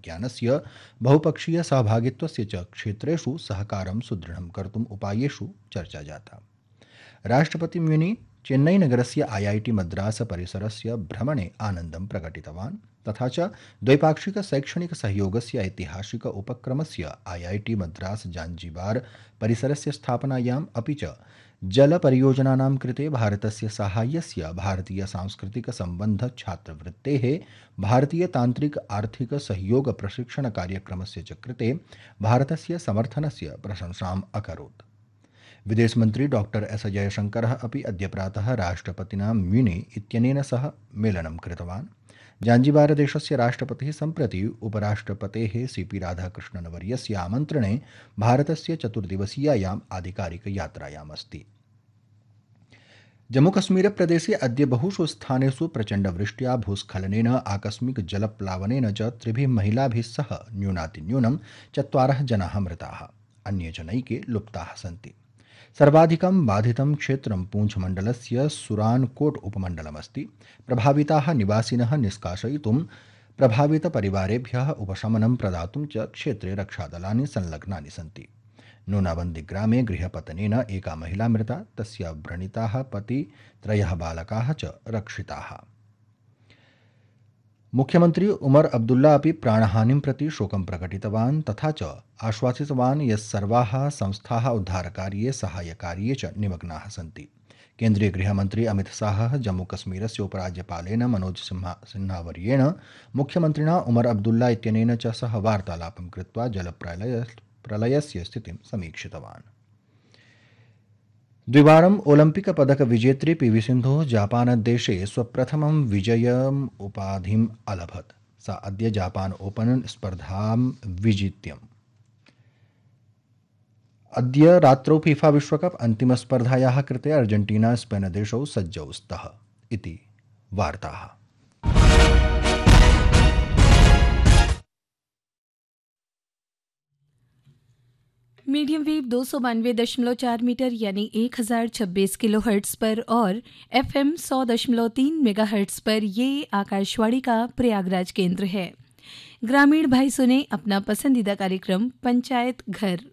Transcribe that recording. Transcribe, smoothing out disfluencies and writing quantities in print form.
तन्त्रज्ञानस्य बहुपक्षीय सहभागित्वस्य च क्षेत्रेषु सहकारं सुदृढं कर्तुम् उपायेषु चर्चा जाता। राष्ट्रपति म्यूनि चेन्नईनगरस्य IIT मद्रास परिसरस्य भ्रमणे आनन्दं प्रकटितवान् तथा च द्वैपाक्षिक शैक्षणिक सहयोगस्य ऐतिहासिक उपक्रमस्य IIT मद्रास जाञ्जिबार परिसरस्य स्थापनायाम् अपि च जलपरियोजनानां कृते भारतस्य साहाय्यस्य भारतीय सांस्कृतिक सम्बन्ध छात्रवृत्तेः भारतीय तान्त्रिक आर्थिक सहयोग प्रशिक्षण कार्यक्रमस्य च कृते भारतस्य समर्थनस्य प्रशंसाम् अकरोत्। विदेशमन्त्री डॉक्टर एस जयशंकरः अपि अद्य प्रातः राष्ट्रपतिना म्यूनि इत्यनेन सह मेलनं कृतवान्। जाञ्जिबारदेशस्य राष्ट्रपतिः सम्प्रति उपराष्ट्रपतेः CP राधाकृष्णनवर्यस्य आमन्त्रणे भारतस्य चतुर्दिवसीयायाम् आधिकारिकयात्रायाम् अस्ति। जम्मूकश्मीरप्रदेशे अद्य बहुषु स्थानेषु प्रचण्डवृष्ट्या भूस्खलनेन आकस्मिक जलप्लावनेन च त्रिभिः महिलाभिः सह न्यूनातिन्यूनं 4 जनाः मृताः, अन्ये च नैके लुप्ताः सन्ति। सर्वाधिकं बाधितं क्षेत्रं पूंछमण्डलस्य सुरानकोट उपमण्डलमस्ति। प्रभाविताः निवासिनः निष्कासयितुं प्रभावितपरिवारेभ्यः उपशमनं प्रदातुं च क्षेत्रे रक्षादलानि संलग्नानि सन्ति। नूनाबन्दिग्रामे गृहपतनेन एका महिला मृता, तस्याः व्रणिताः पति 3 बालकाः च रक्षिताः। मुख्यमंत्री उमर अब्दुल्ला अपि प्राणहानिं प्रति शोकं प्रकटितवान् तथा च आश्वासितवान् यत् सर्वाः संस्थाः उद्धारकार्ये साहाय्यकार्ये च निमग्नाः सन्ति। केन्द्रीय गृहमन्त्री अमित शाहः जम्मूकश्मीरस्य उपराज्यपालेन मनोज सिन्हावर्येण मुख्यमन्त्रिणा उमर अब्दुल्ला इत्यनेन च सह वार्तालापं कृत्वा जलप्रलयस्य स्थितिं समीक्षितवान्। द्विवारम् ओलम्पिक पदक विजेत्री PV सिन्धुः जापानदेशे स्वप्रथमं विजयम् उपाधिम् अलभत्। सा अद्य जापान ओपन स्पर्धां विजित्यम्। अद्य रात्रौ फीफा विश्वकप अन्तिमस्पर्धायाः कृते अर्जेन्टीना स्पेन देशौ सज्जौ स्तः इति वार्ताः। मीडियम वेव 292.4 मीटर यानी 1026 किलोहर्ट्ज़ पर और FM 100.3 मेगाहर्ट्ज़ पर ये आकाशवाणी का प्रयागराज केंद्र है। ग्रामीण भाई सुने अपना पसंदीदा कार्यक्रम पंचायत घर।